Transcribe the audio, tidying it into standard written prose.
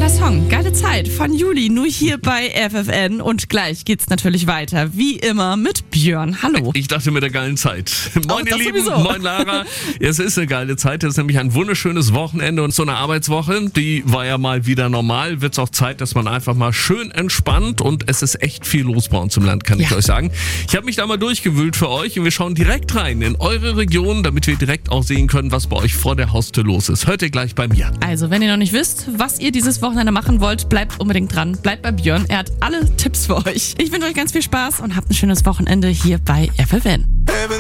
Geiler Song, geile Zeit von Juli, nur hier bei FFN. Und gleich geht's natürlich weiter, wie immer, mit Björn. Hallo. Ich dachte mit der geilen Zeit. Moin ihr Lieben, sowieso. Moin Lara. Es ist eine geile Zeit, es ist nämlich ein wunderschönes Wochenende und so eine Arbeitswoche, die war ja mal wieder normal. Wird's auch Zeit, dass man einfach mal schön entspannt und es ist echt viel los bei uns im Land, kann ich euch sagen. Ich habe mich da mal durchgewühlt für euch und wir schauen direkt rein in eure Region, damit wir direkt auch sehen können, was bei euch vor der Haustür los ist. Hört ihr gleich bei mir. Also, wenn ihr noch nicht wisst, was ihr dieses Wochenende machen wollt, bleibt unbedingt dran. Bleibt bei Björn, er hat alle Tipps für euch. Ich wünsche euch ganz viel Spaß und habt ein schönes Wochenende hier bei FFN.